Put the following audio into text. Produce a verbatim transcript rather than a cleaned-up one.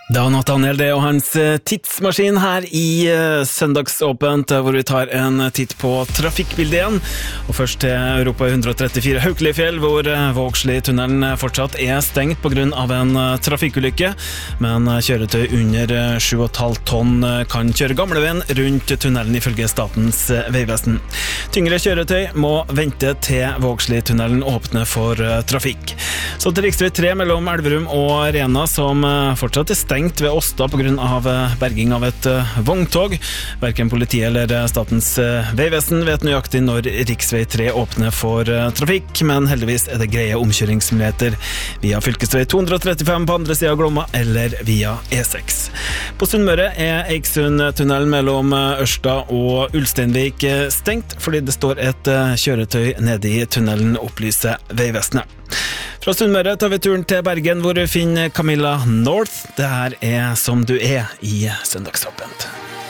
Da Nathaniel det og hans tidsmaskin her i Søndagsåpent, hvor vi tar en titt på trafikkbildet igjen. Og først til Europa one thirty-four Haukelifjell, hvor Vågsli-tunnelen fortsatt er stengt på grunn av en trafikkulykke. Men kjøretøy under sju komma fem tonn kan kjøre gamleveien rundt tunnelen ifølge Statens vegvesen. Tyngre kjøretøy må vente til Vågsli-tunnelen åpner for trafikk. Så til riksvei tre mellom Elverum og Rena, som fortsatt er stengt ved Åsta på grunn av berging av et vogntog. Hverken politiet eller Statens vegvesen vet nøyaktig når riksvei tre åpner for trafikk, men heldigvis er det greie omkjøringsmuligheter via fylkesvei to trettifem på andre siden av Glomma eller via E seks. På Sunnmøre er Eiksundtunnelen mellom Ørsta og Ulsteinvik stengt fordi det står et kjøretøy nede i tunnelen, opplyser Vegvesenet. Fra Sunnmøre tar vi turen til Bergen, hvor vi finner Camilla North. Det her er Som du er i Søndagsåpent.